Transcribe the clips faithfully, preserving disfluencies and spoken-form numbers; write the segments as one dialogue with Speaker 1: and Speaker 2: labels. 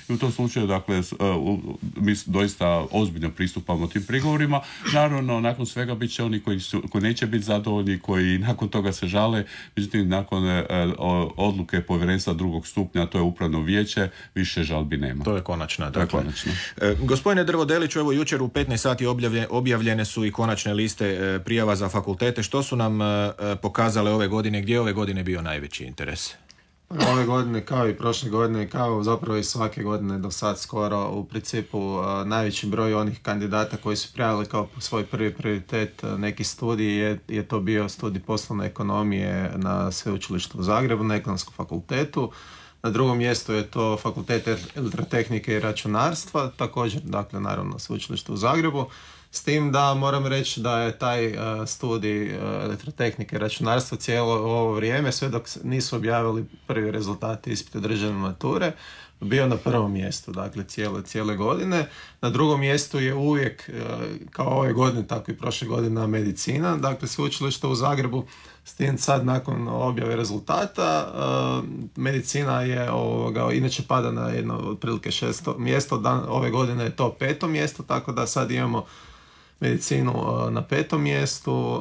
Speaker 1: i u tom slučaju, dakle, mi doista ozbiljno pristupamo tim prigovorima. Naravno, nakon svega bit će oni koji, su, koji neće biti zadovoljni, koji nakon toga se žale, međutim, nakon odluke povjerenstva drugog stupnja, to je upravno vijeće, više žalbi nema.
Speaker 2: To je konačna.
Speaker 1: To je konačno.
Speaker 2: E, gospodine Drvodeliću, evo jučer u petnaest sati objavljene, objavljene su i konačne liste e, prijava za fakultete. Što su nam e, pokazale ove godine? Gdje je ove godine bio najveći interes?
Speaker 3: Ove godine, kao i prošle godine, kao zapravo i svake godine do sad skoro, u principu uh, najveći broj onih kandidata koji su prijavili kao svoj prvi prioritet uh, neki studij je, je to bio studij poslovne ekonomije na Sveučilištu u Zagrebu, na Ekonomskom fakultetu. Na drugom mjestu je to Fakultet elektrotehnike i računarstva, također, dakle, naravno, Sveučilište u Zagrebu. S tim da moram reći da je taj uh, studij uh, elektrotehnike i računarstva cijelo ovo vrijeme, sve dok nisu objavili prvi rezultati ispita državne mature, bio na prvom mjestu, dakle, cijele, cijele godine. Na drugom mjestu je uvijek, uh, kao ove godine, tako i prošle godine, medicina, dakle, Sveučilište u Zagrebu. S tim sad, nakon objave rezultata, uh, medicina je, ovoga, inače pada na jedno otprilike šesto mjesto, dan, ove godine je to peto mjesto, tako da sad imamo medicinu uh, na petom mjestu, uh,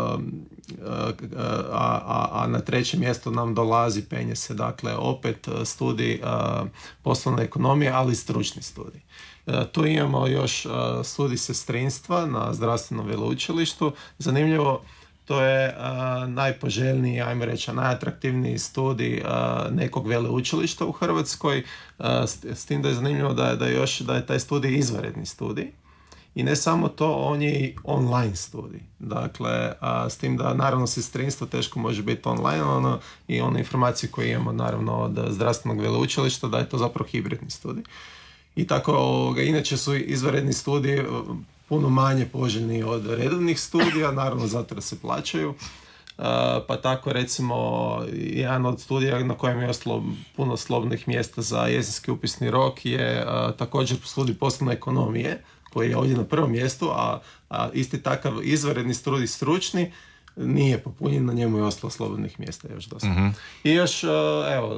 Speaker 3: uh, a, a, a na trećem mjestu nam dolazi, penje se, dakle, opet studij uh, poslovne ekonomije, ali stručni studij. Uh, tu imamo još uh, studij sestrinstva na zdravstvenom veleučilištu. Zanimljivo, to je uh, najpoželjniji, ajmo reći, najatraktivniji studij uh, nekog veleučilišta u Hrvatskoj, uh, s, s tim da je zanimljivo da je, da je još da je taj studij izvanredni studij. I ne samo to, on je i online studij. Dakle, a, s tim da naravno sestrinstvo teško može biti online, ono, i one informacije koje imamo naravno od zdravstvenog veleučilišta, da je to zapravo hibridni studij. I tako, ovoga, inače su izvanredni studiji puno manje poželjni od redovnih studija, naravno zato da se plaćaju. Uh, pa tako, recimo, jedan od studija na kojem je ostalo puno slobodnih mjesta za jesenski upisni rok je uh, također studij poslovne ekonomije, koji je ovdje na prvom mjestu, a, a isti takav izvanredni studij stručni nije popunjen, na njemu je ostalo slobodnih mjesta još dosta. Mm-hmm. I još, evo,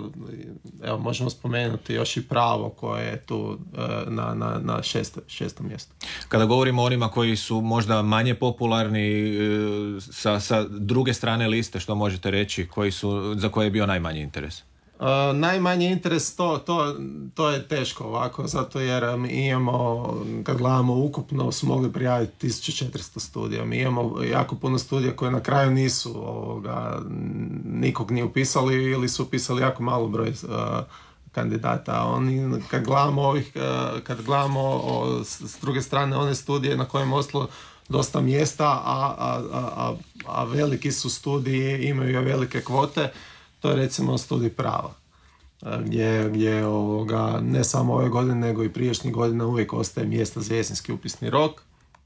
Speaker 3: evo, možemo spomenuti još i pravo koje je tu na, na, na šesto, šestom mjestu.
Speaker 2: Kada govorimo o onima koji su možda manje popularni sa, sa druge strane liste, što možete reći, koji su, za koje je bio najmanji interes?
Speaker 3: Uh, najmanji interes, to, to, to je teško ovako, zato jer mi imamo, kad gledamo ukupno, su mogli prijaviti tisuću četiristo studija. Mi imamo jako puno studija koje na kraju nisu ovoga, nikog nije upisali ili su upisali jako malo broj uh, kandidata. Oni, kad gledamo, ovih, uh, kad gledamo o, s druge strane one studije na kojem ostalo dosta mjesta, a, a, a, a veliki su studiji, imaju velike kvote, to je recimo studij prava, gdje, gdje ovoga, ne samo ove godine, nego i prijašnjih godina uvijek ostaje mjesta za jesenski upisni rok.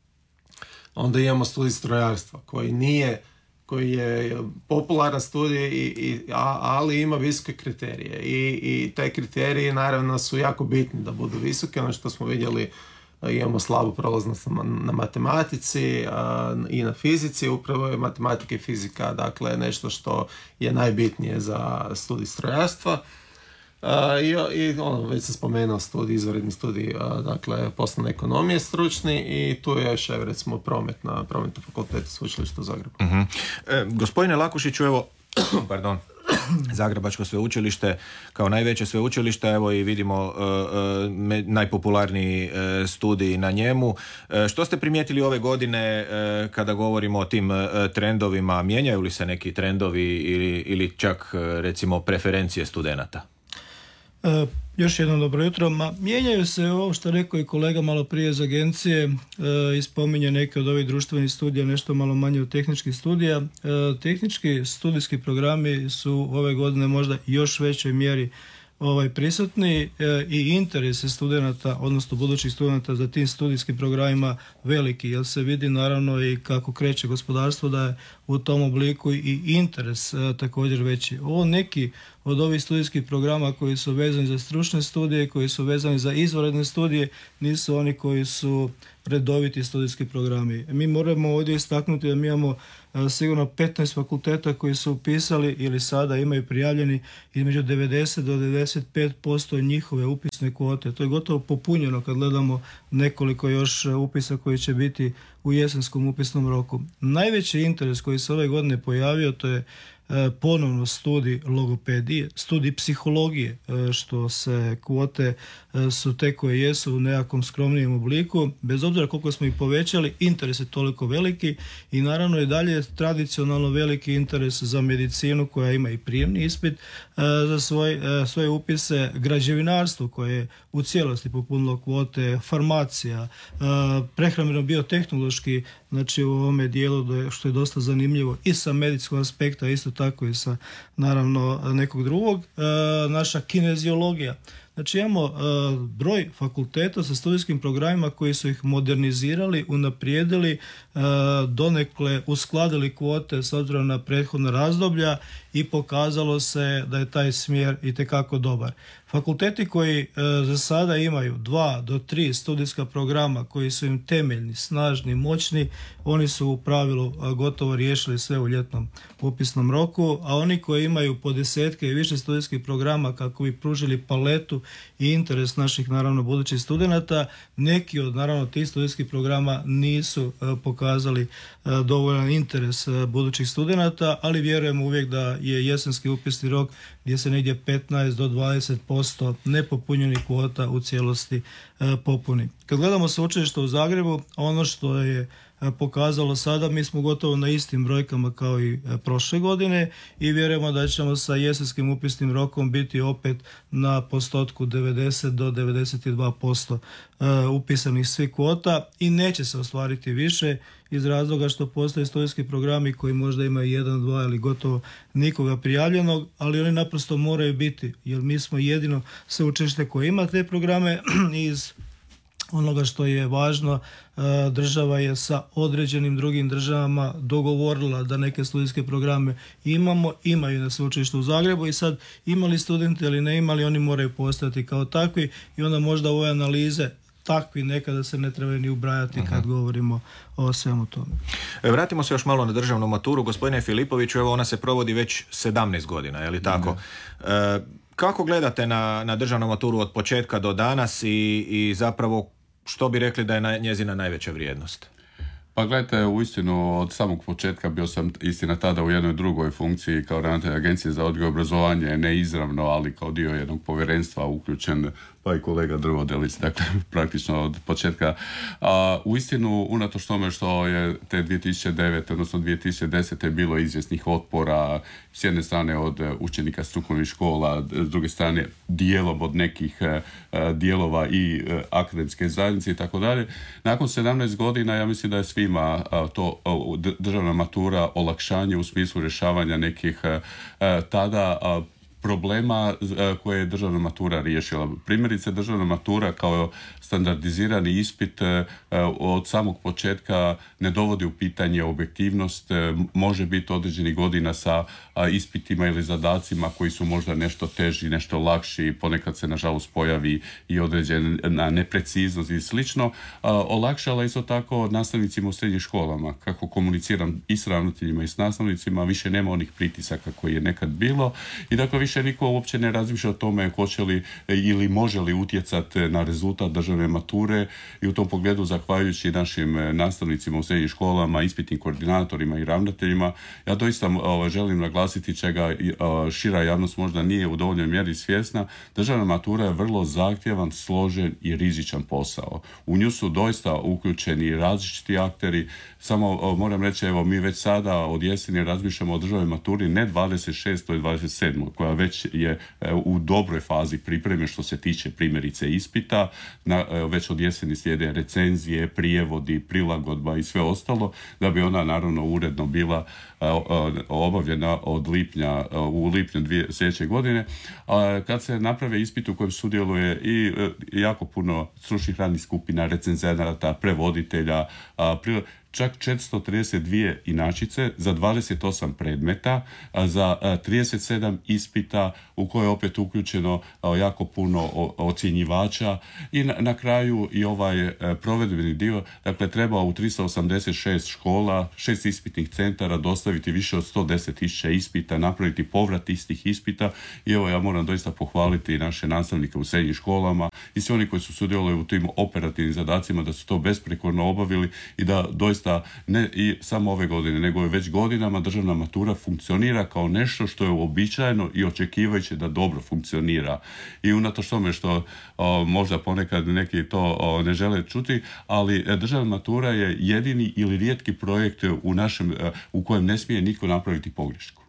Speaker 3: Onda imamo studij strojarstva, koji nije, koji je popularan studij, i, i, a, ali ima visoke kriterije. I, i te kriterije naravno su jako bitni da budu visoke, ono što smo vidjeli, imamo slabu prolaznost na matematici a, i na fizici. Upravo je matematika i fizika, dakle, nešto što je najbitnije za studij strojarstva. A, i, i ono, već sam spomenuo studij, izvanredni studij, a, dakle, poslovne ekonomije stručni, i tu je još, evo, recimo, promet na prometnom fakultetu Sveučilišta u Zagrebu.
Speaker 2: Uh-huh. E, gospodine Lakušiću, evo, pardon, Zagrebačko sveučilište kao najveće sveučilište, evo i vidimo uh, uh, me, najpopularniji uh, studij na njemu. Uh, što ste primijetili ove godine uh, kada govorimo o tim uh, trendovima? Mijenjaju li se neki trendovi ili, ili čak uh, recimo preferencije studenata?
Speaker 4: E, još jedno dobro jutro. Ma, mijenjaju se ovo što rekao i kolega malo prije iz agencije, e, i spominje neke od ovih društvenih studija, nešto malo manje od tehničkih studija. E, tehnički studijski programi su ove godine možda još većoj mjeri ovaj, prisutni, e, i interese studenata, odnosno budućih studenata za tim studijskim programima veliki, jer se vidi naravno i kako kreće gospodarstvo da je u tom obliku i interes e, također veći. Ovo neki od ovih studijskih programa koji su vezani za stručne studije, koji su vezani za izvanredne studije, nisu oni koji su redoviti studijski programi. Mi moramo ovdje istaknuti da mi imamo sigurno petnaest fakulteta koji su upisali ili sada imaju prijavljeni između devedeset do devedeset pet posto njihove upisne kvote. To je gotovo popunjeno kad gledamo nekoliko još upisa koji će biti u jesenskom upisnom roku. Najveći interes koji se ove godine pojavio to je ponovno studij logopedije, studij psihologije, što se kvote su te koje jesu u nekakvom skromnijem obliku. Bez obzira koliko smo ih povećali, interes je toliko veliki i naravno i dalje tradicionalno veliki interes za medicinu koja ima i prijemni ispit za svoj, svoje upise, građevinarstvo koje je u cijelosti popunilo kvote, farmacija, prehrambeno biotehnološki, znači u ovome dijelu što je dosta zanimljivo i sa medicinskog aspekta, isto tako i sa naravno nekog drugog, naša kineziologija. Znači imamo uh, broj fakulteta sa studijskim programima koji su ih modernizirali, unaprijedili, uh, donekle uskladili kvote s obzirom na prethodna razdoblja i pokazalo se da je taj smjer itekako dobar. Fakulteti koji uh, za sada imaju dva do tri studijska programa koji su im temeljni, snažni, moćni, oni su u pravilu uh, gotovo riješili sve u ljetnom upisnom roku, a oni koji imaju po desetke i više studijskih programa kako bi pružili paletu i interes naših naravno budućih studenata, neki od naravno tih studijskih programa nisu uh, pokazali uh, dovoljan interes uh, budućih studenata, ali vjerujemo uvijek da je jesenski upisni rok gdje se negdje petnaest do dvadeset posto nepopunjenih kvota u cijelosti uh, popuni. Kad gledamo sveučilište u Zagrebu, ono što je pokazalo sada, mi smo gotovo na istim brojkama kao i prošle godine i vjerujemo da ćemo sa jesenskim upisnim rokom biti opet na postotku devedeset do devedeset dva posto upisanih svih kvota i neće se ostvariti više iz razloga što postoje studijski programi koji možda imaju jedan, dva ili gotovo nikoga prijavljenog, ali oni naprosto moraju biti, jer mi smo jedino sveučilište koje ima te programe iz onoga što je važno, država je sa određenim drugim državama dogovorila da neke studijske programe imamo, imaju na sveučilištu u Zagrebu i sad imali studenti ili ne imali, oni moraju postojati kao takvi i onda možda ove analize takvi nekada se ne trebaju ni ubrajati kad govorimo o svemu tome.
Speaker 2: Vratimo se još malo na državnu maturu. Gospodine Filipoviću, evo ona se provodi već sedamnaest godina, je li tako? E, kako gledate na, na državnu maturu od početka do danas i, i zapravo što bi rekli da je na, njezina najveća vrijednost?
Speaker 1: Pa gledajte, uistinu od samog početka bio sam istina tada u jednoj drugoj funkciji kao ravnatelj Agencije za odgoj i obrazovanje, ne izravno, ali kao dio jednog povjerenstva uključen, pa i kolega Drvodelić, dakle praktično od početka. A, uistinu, unatoč tome što je te dvije tisuće devete, odnosno dvije tisuće desete bilo izvjesnih otpora, s jedne strane od učenika strukovnih škola, s druge strane dijelom od nekih e, dijelova i e, akademske zajednice i tako dalje. Nakon sedamnaest godina ja mislim da je svima a, to a, državna matura olakšanje u smislu rješavanja nekih a, a, tada a, problema koje je državna matura riješila. Primjerice, državna matura kao standardizirani ispit od samog početka ne dovodi u pitanje objektivnost, može biti određenih godina sa ispitima ili zadacima koji su možda nešto teži, nešto lakši, ponekad se nažalost pojavi i određena nepreciznost i slično. Olakšala isto tako nastavnicima u srednjim školama, kako komuniciram i s ravnateljima i s nastavnicima, više nema onih pritisaka koji je nekad bilo i dakle više niko uopće ne razmišlja o tome hoće li ili može li utjecati na rezultat državne mature i u tom pogledu zahvaljujući našim nastavnicima u srednjim školama, ispitnim koordinatorima i ravnateljima, ja doista o, želim naglasiti čega o, šira javnost možda nije u dovoljnoj mjeri svjesna. Državna matura je vrlo zahtjevan, složen i rizičan posao. U nju su doista uključeni različiti akteri. Samo o, moram reći, evo mi već sada od jeseni razmišljamo o državnoj maturi ne dvadeset šestoj i dvadeset sedmoj koja već je u dobroj fazi pripreme što se tiče primjerice ispita. Na, već od jeseni slijede recenzije, prijevodi, prilagodba i sve ostalo, da bi ona naravno uredno bila obavljena od lipnja, u lipnju dvije, sljedeće godine. Kad se naprave ispit u kojem sudjeluje i jako puno stručnih radnih skupina, recenzenata, prevoditelja, čak četiristo trideset dvije inačice za dvadeset osam predmeta, a za trideset sedam ispita u koje je opet uključeno jako puno ocjenjivača i na, na kraju i ovaj provedbeni dio, dakle treba u tristo osamdeset šest škola, šest ispitnih centara dostaviti više od sto deset tisuća ispita, napraviti povrat istih ispita i evo ja moram doista pohvaliti naše nastavnike u srednjim školama i svi oni koji su sudjelovali u tim operativnim zadacima da su to besprekorno obavili i da doista ne i samo ove godine, nego već godinama državna matura funkcionira kao nešto što je uobičajeno i očekivajuće da dobro funkcionira. I unatoč tome što o, možda ponekad neki to o, ne žele čuti, ali državna matura je jedini ili rijetki projekt u našem, u kojem ne smije nitko napraviti pogrešku.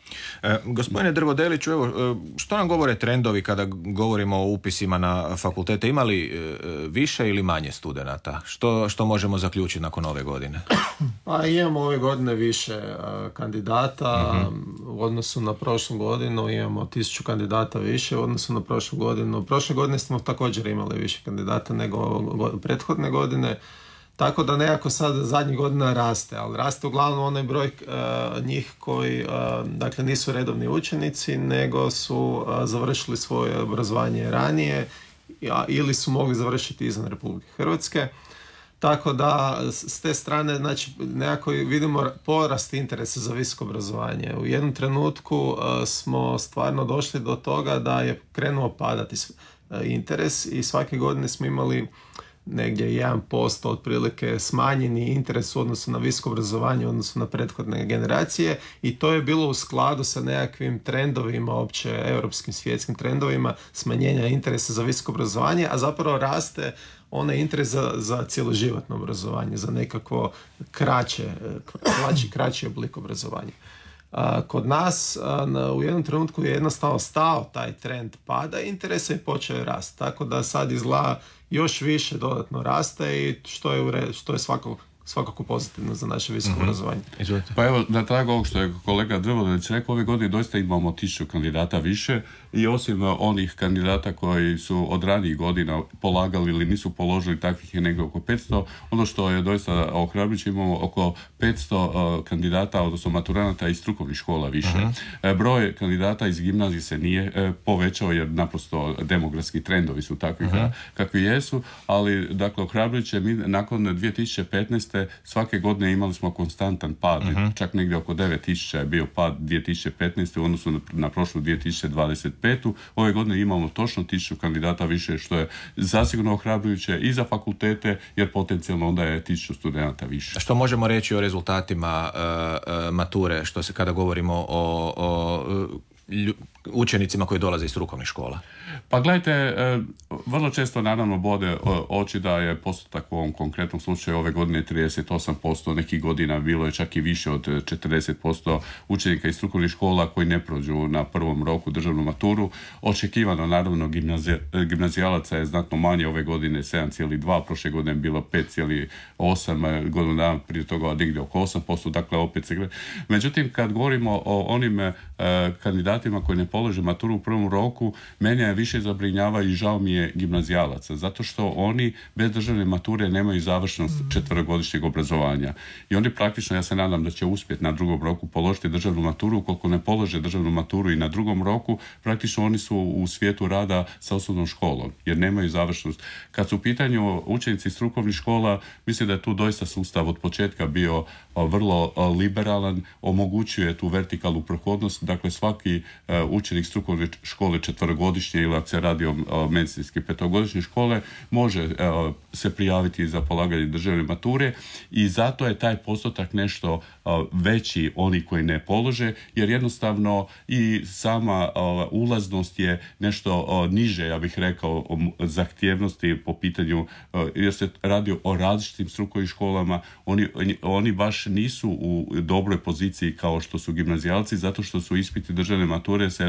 Speaker 2: E, gospodine Drvodeliću, evo, što nam govore trendovi kada govorimo o upisima na fakultete? Ima li e, više ili manje studenata? Što, što možemo zaključiti nakon ove godine?
Speaker 3: Pa imamo ove godine više uh, kandidata uh-huh. u odnosu na prošlu godinu, imamo tisuću kandidata više u odnosu na prošlu godinu. Prošle godine smo također imali više kandidata nego go, prethodne godine. Tako da nekako sad zadnjih godina raste, ali raste uglavnom onaj broj uh, njih koji uh, dakle nisu redovni učenici, nego su uh, završili svoje obrazovanje ranije a, ili su mogli završiti izvan Republike Hrvatske. Tako da s te strane znači, nekako vidimo porast interesa za visoko obrazovanje. U jednom trenutku uh, smo stvarno došli do toga da je krenuo padati uh, interes i svake godine smo imali negdje jedan posto otprilike smanjeni interes u odnosu na visoko obrazovanje, u odnosu na prethodne generacije i to je bilo u skladu sa nekakvim trendovima, opće europskim svjetskim trendovima smanjenja interesa za visoko obrazovanje, a zapravo raste onaj interes za, za cjeloživotno obrazovanje, za nekakvo kraće, kraći, kraći oblik obrazovanja. A, kod nas a, na, u jednom trenutku je jednostavno stao taj trend pada interesa i počeo je rast. Tako da sad izgleda još više dodatno raste i što je, ure, što je svakako, svakako pozitivno za naše visoko mm-hmm. obrazovanje.
Speaker 2: Izvolite.
Speaker 1: Pa evo, na tragu ovog što je kolega Drvodelić rekao, ove godine doista imamo tisuću kandidata više i osim onih kandidata koji su od ranijih godina polagali ili nisu položili, takvih je negdje oko petsto. Ono što je doista ohrabrujuće, imamo oko petsto uh, kandidata, odnosno maturanata iz strukovnih škola više. Uh-huh. Uh, broj kandidata iz gimnazije se nije uh, povećao jer naprosto demografski trendovi su takvi uh-huh. kakvi jesu, ali dakle ohrabrujuće, mi nakon dvije tisuće petnaeste svake godine imali smo konstantan pad, uh-huh. čak negdje oko devet tisuća je bio pad dvije tisuće petnaeste u odnosu na, na prošlu dvije tisuće dvadeset petu. Ove godine imamo točno tisuću kandidata više, što je zasigurno ohrabrujuće i za fakultete, jer potencijalno onda je tisuću studenata više.
Speaker 2: Što možemo reći o rezultatima uh, uh, mature, što se kada govorimo o, o lju, učenicima koji dolaze iz strukovnih škola?
Speaker 1: Pa gledajte, vrlo često naravno bode oči da je postotak u ovom konkretnom slučaju ove godine trideset osam posto, nekih godina bilo je čak i više od četrdeset posto učenika iz strukovnih škola koji ne prođu na prvom roku državnu maturu. Očekivano naravno gimnazija, gimnazijalaca je znatno manje, ove godine sedam zarez dva, prošle godine je bilo pet zarez osam, godinu dana prije toga negdje oko osam posto, dakle opet se gleda. Međutim, kad govorimo o onim eh, kandidatima koji ne polože maturu u prvom roku, mene je više zabrinjava i žao mi je gimnazijalaca, zato što oni bez državne mature nemaju završenost četverogodišnjeg obrazovanja. I oni praktično, ja se nadam da će uspjeti na drugom roku položiti državnu maturu. Ukoliko ne polože državnu maturu i na drugom roku, praktično oni su u svijetu rada sa osnovnom školom, jer nemaju završenost. Kad su u pitanju učenici strukovnih škola, mislim da je tu doista sustav od početka bio vrlo liberalan, omogućuje tu vertikalnu prohodnost, dakle svaki učenik strukovne škole četverogodišnje ili ako se radi o, o medicinske petogodišnje škole može o, se prijaviti za polaganje državne mature i zato je taj postotak nešto o, veći oni koji ne polože, jer jednostavno i sama o, ulaznost je nešto o, niže, ja bih rekao, o, zahtjevnosti po pitanju, o, jer se radi o različitim strukovnim školama, oni, oni baš nisu u dobroj poziciji kao što su gimnazijalci, zato što su ispiti državne mature se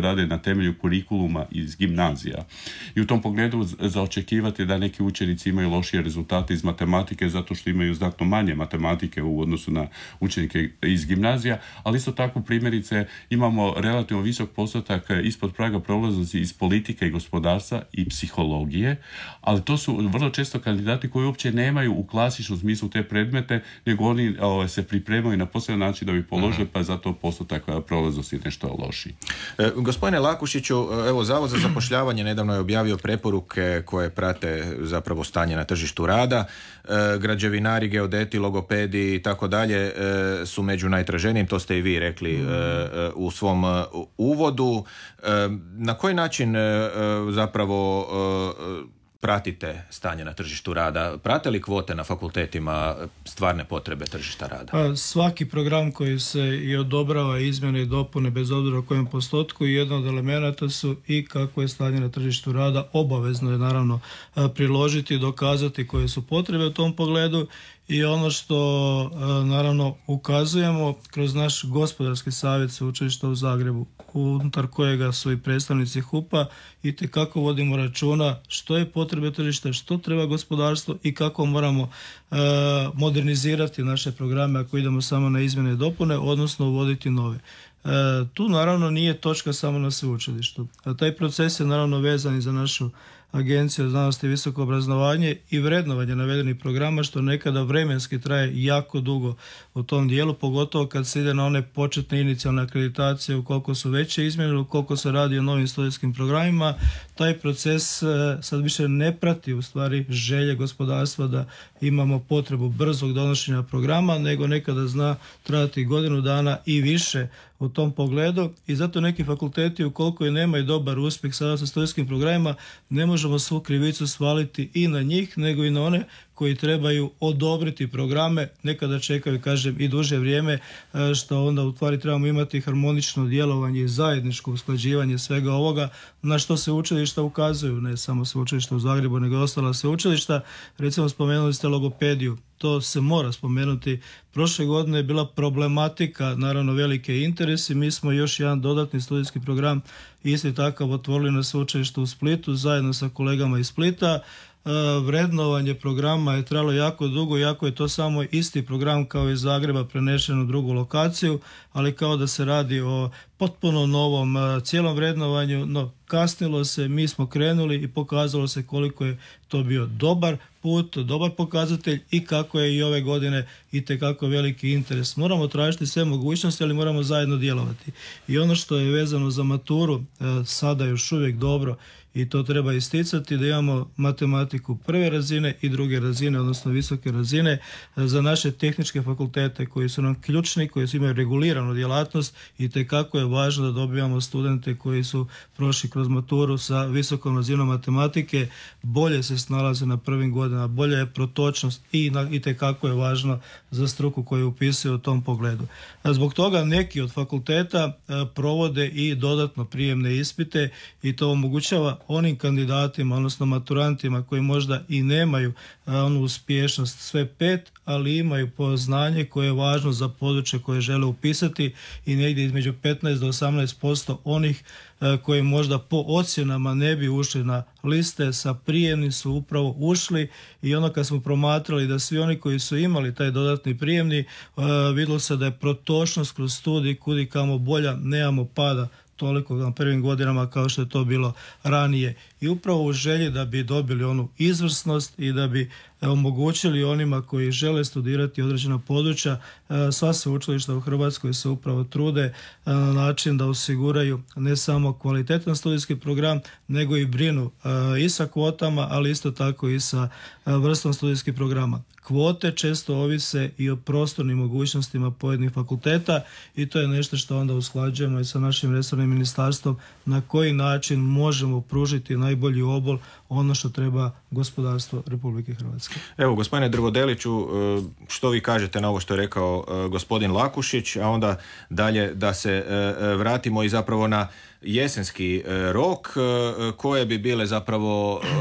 Speaker 1: rade na temelju kurikuluma iz gimnazija. I u tom pogledu za očekivati da neki učenici imaju lošije rezultate iz matematike zato što imaju znatno manje matematike u odnosu na učenike iz gimnazija, ali isto tako primjerice imamo relativno visok postotak ispod praga prolaznosti iz politike i gospodarstva i psihologije, ali to su vrlo često kandidati koji uopće nemaju u klasičnom smislu te predmete, nego oni o, se pripremaju na poseban način da bi položili, uh-huh. pa zato postotak prolaznosti nešto loši.
Speaker 2: E, gospodine Lakušiću, evo Zavod za zapošljavanje nedavno je objavio preporuke koje prate zapravo stanje na tržištu rada. E, građevinari, geodeti, logopedi i tako dalje su među najtraženijim, to ste i vi rekli e, e, u svom e, uvodu. E, na koji način e, zapravo e, pratite stanje na tržištu rada? Prate li kvote na fakultetima stvarne potrebe tržišta rada?
Speaker 4: Pa, svaki program koji se i odobrava izmjene i dopune bez obzira o kojem postotku, i jedan od elemenata su i kako je stanje na tržištu rada. Obavezno je naravno priložiti i dokazati koje su potrebe u tom pogledu. I ono što naravno ukazujemo kroz naš gospodarski savjet sveučilišta u Zagrebu, unutar kojega su i predstavnici hupa, i tekako vodimo računa što je potrebe tržišta, što treba gospodarstvo i kako moramo uh, modernizirati naše programe ako idemo samo na izmjene i dopune, odnosno uvoditi nove. Uh, tu naravno nije točka samo na sveučilištu. A taj proces je naravno vezan i za našu Agenciju znanosti i visoko obrazovanje i vrednovanje navedenih programa, što nekada vremenski traje jako dugo u tom dijelu, pogotovo kad se ide na one početne inicijalne akreditacije, ukoliko su veće izmjene, ukoliko se radi o novim studijskim programima. Taj proces sad više ne prati u stvari želje gospodarstva da imamo potrebu brzog donošenja programa, nego nekada zna trajati godinu dana i više u tom pogledu, i zato neki fakulteti ukoliko i nemaju dobar uspjeh sada sa studijskim programima, ne možemo svu krivicu svaliti i na njih, nego i na one koji trebaju odobriti programe, nekada čekaju, kažem, i duže vrijeme, što onda u stvari trebamo imati harmonično djelovanje i zajedničko usklađivanje svega ovoga, na što se učilišta ukazuju, ne samo sveučilišta u Zagrebu, nego i ostala sveučilišta. Recimo, spomenuli ste logopediju. To se mora spomenuti. Prošle godine je bila problematika, naravno velike interesi. Mi smo još jedan dodatni studijski program isti takav otvorili na sveučilištu u Splitu zajedno sa kolegama iz Splita. Vrednovanje programa je trajalo jako dugo, jako je to samo isti program kao iz Zagreba prenešen u drugu lokaciju, ali kao da se radi o potpuno novom cijelom vrednovanju, no kasnilo se, mi smo krenuli i pokazalo se koliko je to bio dobar put, dobar pokazatelj i kako je i ove godine itekako veliki interes. Moramo tražiti sve mogućnosti, ali moramo zajedno djelovati. I ono što je vezano za maturu, sada još uvijek dobro, i to treba isticati, da imamo matematiku prve razine i druge razine, odnosno visoke razine, za naše tehničke fakultete koji su nam ključni, koji su imaju reguliranu djelatnost, i tekako je važno da dobijamo studente koji su prošli kroz maturu sa visokom razinom matematike, bolje se snalaze na prvim godinama, bolja je protočnost i, i tekako je važno za struku koju upisuju u tom pogledu. A zbog toga neki od fakulteta provode i dodatno prijemne ispite, i to omogućava onim kandidatima, odnosno maturantima koji možda i nemaju a, onu uspješnost sve pet, ali imaju poznanje koje je važno za područje koje žele upisati, i negdje između petnaest do osamnaest posto onih a, koji možda po ocjenama ne bi ušli na liste sa prijemni su upravo ušli. I ono kad smo promatrali da svi oni koji su imali taj dodatni prijemni, a, vidjelo se da je protočnost kroz studij kudi kamo bolja, nemamo pada toliko na prvim godinama kao što je to bilo ranije. I upravo u želji da bi dobili onu izvrsnost i da bi omogućili onima koji žele studirati određena područja, sva sveučilišta u Hrvatskoj se upravo trude na način da osiguraju ne samo kvalitetan studijski program, nego i brinu i sa kvotama, ali isto tako i sa vrstom studijskih programa. Kvote često ovise i o prostornim mogućnostima pojedinih fakulteta, i to je nešto što onda usklađujemo i sa našim resornim ministarstvom, na koji način možemo pružiti najbolji obol ono što treba gospodarstvo Republike Hrvatske.
Speaker 2: Evo, gospodine Drvodeliću, što vi kažete na ovo što je rekao gospodin Lakušić, a onda dalje da se vratimo i zapravo na jesenski rok, koje bi bile zapravo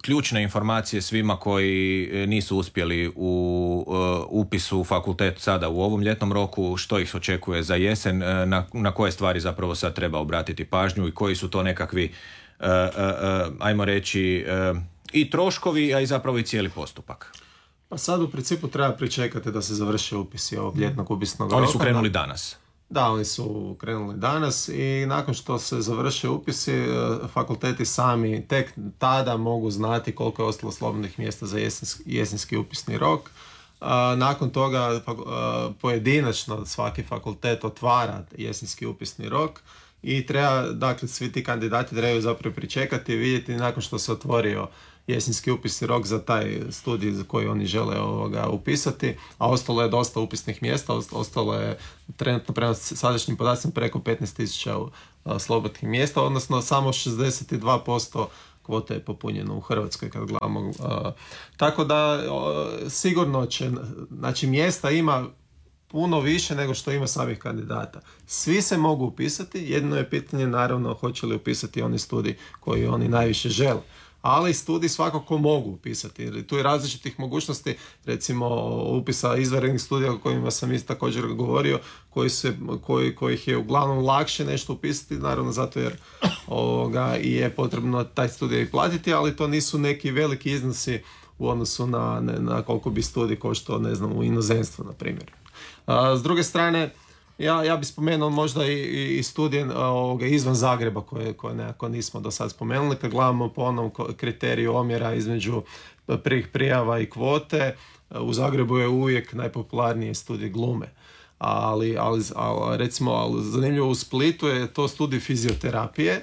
Speaker 2: ključne informacije svima koji nisu uspjeli u uh, upisu u fakultet sada u ovom ljetnom roku, što ih očekuje za jesen, uh, na, na koje stvari zapravo sad treba obratiti pažnju i koji su to nekakvi, uh, uh, uh, ajmo reći, uh, i troškovi, a i zapravo i cijeli postupak.
Speaker 3: Pa sad u principu treba pričekati da se završi upisi ovog ljetnog upisnog roka.
Speaker 2: Oni su krenuli danas.
Speaker 3: Da, oni su krenuli danas i nakon što se završe upisi, fakulteti sami tek tada mogu znati koliko je ostalo slobodnih mjesta za jesenski, jesenski upisni rok. Nakon toga pojedinačno svaki fakultet otvara jesenski upisni rok i treba, dakle, svi ti kandidati trebaju zapravo pričekati i vidjeti nakon što se otvorio jesenski upisni rok za taj studij za koji oni žele ovoga upisati, a ostalo je dosta upisnih mjesta, ostalo je trenutno prema sadašnjim podacima preko petnaest tisuća slobodnih mjesta, odnosno samo šezdeset dva posto kvote je popunjeno u Hrvatskoj kad gledamo. Uh, tako da uh, sigurno će, znači mjesta ima puno više nego što ima samih kandidata. Svi se mogu upisati, jedno je pitanje naravno hoće li upisati oni studij koji oni najviše žele. Ali studij svakako mogu upisati. Jer tu je različitih mogućnosti, recimo upisa izvanrednih studija o kojima sam isto također govorio, koji se, koji, kojih je uglavnom lakše nešto upisati, naravno zato jer ovoga, i je potrebno taj studij platiti, ali to nisu neki veliki iznosi u odnosu na, ne, na koliko bi studij koštao, ne znam, u inozemstvu, na primjer. A, s druge strane, Ja, ja bih spomenuo možda i, i studije ovoga, izvan Zagreba koje, koje nekako nismo do sad spomenuli. Kad gledamo po onom kriteriju omjera između prvih prijava i kvote, u Zagrebu je uvijek najpopularniji studij glume. Ali, ali, ali recimo, ali zanimljivo u Splitu je to studij fizioterapije,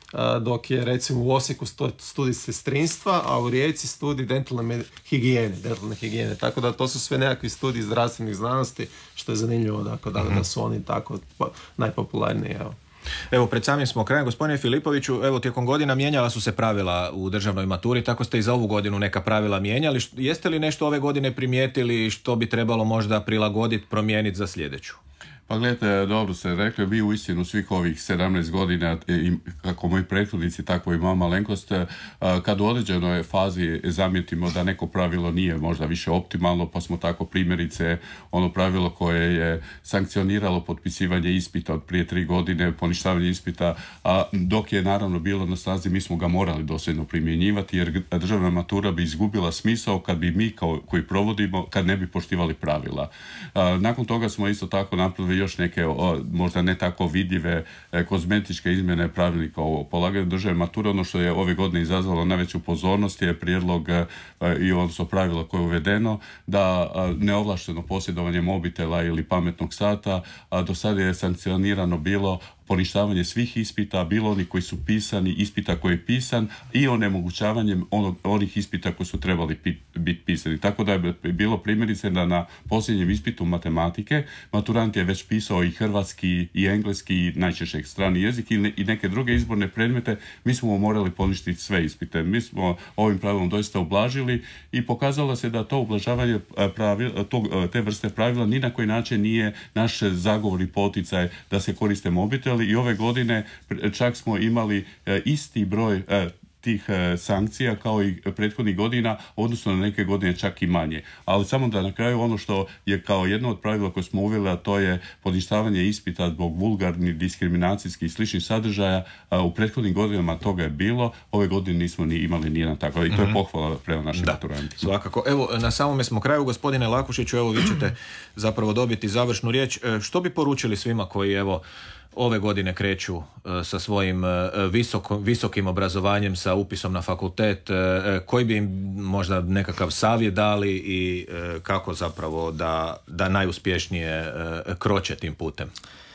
Speaker 3: dok je recimo u Osijeku studij sestrinstva, a u Rijeci studij dentalne higijene, dentalne higijene. Tako da to su sve nekakvi studiji zdravstvenih znanosti, što je zanimljivo dakle, da, da su oni tako najpopularniji. Evo.
Speaker 2: Evo, pred samim smo krajem, gospodine Filipoviću, evo, tijekom godina mijenjala su se pravila u državnoj maturi, tako ste i za ovu godinu neka pravila mijenjali. Jeste li nešto ove godine primijetili što bi trebalo možda prilagoditi, promijeniti za sljedeću?
Speaker 1: Pa gledajte, dobro ste rekli, mi u istinu svih ovih sedamnaest godina, kako moji prethodnici, tako i moja malenkost, kad u određenoj fazi zamjetimo da neko pravilo nije možda više optimalno, pa smo tako primjerice ono pravilo koje je sankcioniralo potpisivanje ispita od prije tri godine, poništavanje ispita, a dok je naravno bilo na snazi, mi smo ga morali dosljedno primjenjivati, jer državna matura bi izgubila smisao kad bi mi kao, koji provodimo, kad ne bi poštivali pravila. Nakon toga smo isto tako napravili još neke o, možda ne tako vidljive e, kozmetičke izmjene pravilnika o polaganju državne mature. Ono što je ove godine izazvalo najveću pozornost je prijedlog e, i odnosno pravilo koje je uvedeno da a, neovlašteno posjedovanje mobitela ili pametnog sata, a do sada je sankcionirano bilo poništavanje svih ispita, bilo onih koji su pisani, ispita koji je pisan i onemogućavanjem onog, onih ispita koji su trebali pi, biti pisani. Tako da je bilo primjerice da na posljednjem ispitu matematike maturant je već pisao i hrvatski i engleski i najčešće strani jezik i, ne, i neke druge izborne predmete, mi smo morali poništiti sve ispite. Mi smo ovim pravilom doista ublažili i pokazalo se da to ublažavanje pravila, to, te vrste pravila ni na koji način nije naš zagovor i poticaj da se koriste mobitel. I ove godine čak smo imali e, isti broj e, tih e, sankcija kao i prethodnih godina, odnosno na neke godine čak i manje. Ali samo da na kraju ono što je kao jedno od pravila koje smo uveli, a to je poništavanje ispita zbog vulgarnih, diskriminacijskih i sličnih sadržaja, a u prethodnim godinama toga je bilo, ove godine nismo ni imali nijedan tako. I to je pohvala prema našim maturantima.
Speaker 2: Svakako. Evo, na samome smo kraju, gospodine Lakušiću, evo vi ćete zapravo dobiti završnu riječ. Što bi poručili svima koji evo ove godine kreću uh, sa svojim uh, visoko, visokim obrazovanjem, sa upisom na fakultet, uh, koji bi im možda nekakav savjet dali i uh, kako zapravo da, da najuspješnije uh, kroče tim putem?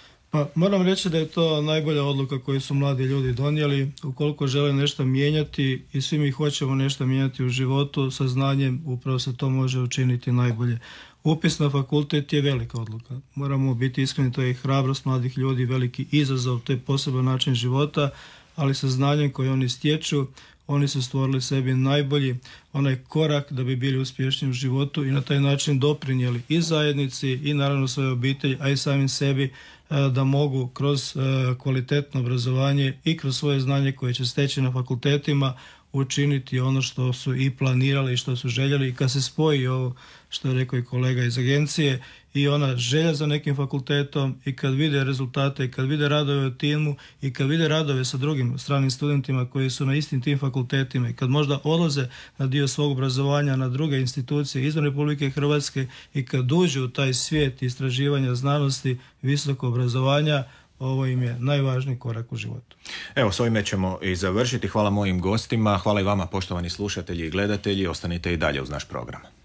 Speaker 4: Pa moram reći da je to najbolja odluka koju su mladi ljudi donijeli. Ukoliko žele nešto mijenjati i svi mi hoćemo nešto mijenjati u životu, sa znanjem upravo se to može učiniti najbolje. Upis na fakultet je velika odluka. Moramo biti iskreni, to je hrabrost mladih ljudi, veliki izazov, to je poseban način života, ali sa znanjem koje oni stječu, oni su stvorili sebi najbolji onaj korak da bi bili uspješni u životu i na taj način doprinijeli i zajednici i naravno svoje obitelji, a i samim sebi da mogu kroz kvalitetno obrazovanje i kroz svoje znanje koje će steći na fakultetima učiniti ono što su i planirali i što su željeli. I kad se spoji ovo što je rekao i kolega iz agencije i ona želja za nekim fakultetom i kad vide rezultate i kad vide radove u timu i kad vide radove sa drugim stranim studentima koji su na istim tim fakultetima i kad možda odlaze na dio svog obrazovanja na druge institucije izvan Republike Hrvatske i kad uđu u taj svijet istraživanja znanosti, visokog obrazovanja, ovo im je najvažniji korak u životu.
Speaker 2: Evo, s ovime ćemo i završiti. Hvala mojim gostima, hvala i vama poštovani slušatelji i gledatelji, ostanite i dalje uz naš program.